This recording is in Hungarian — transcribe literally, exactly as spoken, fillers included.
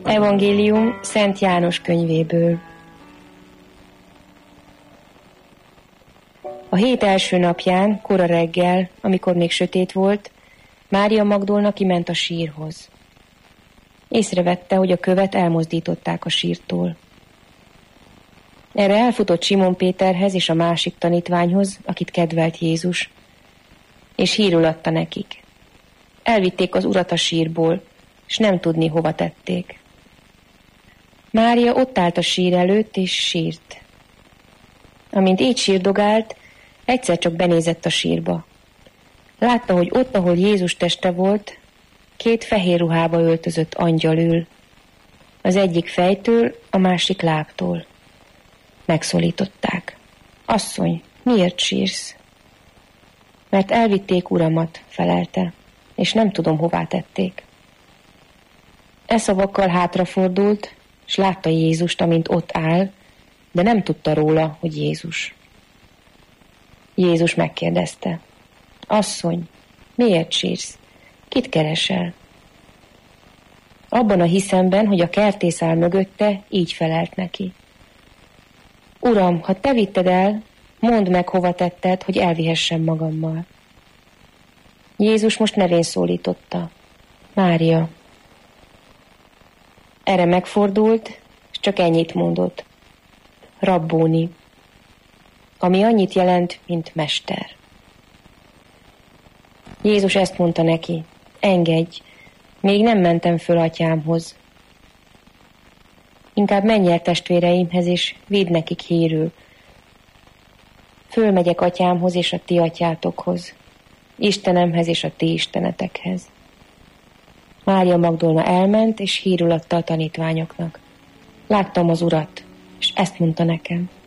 Evangélium Szent János könyvéből. A hét első napján, kora reggel, amikor még sötét volt, Mária Magdolna kiment a sírhoz. Észrevette, hogy a követ elmozdították a sírtól. Erre elfutott Simon Péterhez és a másik tanítványhoz, akit kedvelt Jézus, és hírül adta nekik. Elvitték az urat a sírból, s nem tudni, hova tették. Mária ott állt a sír előtt, és sírt. Amint így sírdogált, egyszer csak benézett a sírba. Látta, hogy ott, ahol Jézus teste volt, két fehér ruhába öltözött angyal ül. Az egyik fejtől, a másik lábtól. Megszólították. Asszony, miért sírsz? Mert elvitték uramat, felelte, és nem tudom, hová tették. E szavakkal hátrafordult, s látta Jézust, amint ott áll, de nem tudta róla, hogy Jézus. Jézus megkérdezte. Asszony, miért sírsz? Kit keresel? Abban a hiszemben, hogy a kertész áll mögötte, így felelt neki. Uram, ha te vitted el, mondd meg, hova tetted, hogy elvihessem magammal. Jézus most nevén szólította. Mária. Erre megfordult, és csak ennyit mondott. Rabbóni, ami annyit jelent, mint mester. Jézus ezt mondta neki. Engedj, még nem mentem föl atyámhoz. Inkább menj el testvéreimhez, és vidd nekik hírül. Fölmegyek atyámhoz és a ti atyátokhoz, Istenemhez és a ti istenetekhez. Mária Magdolna elment, és hírül adta a tanítványoknak. Láttam az Urat, és ezt mondta nekem.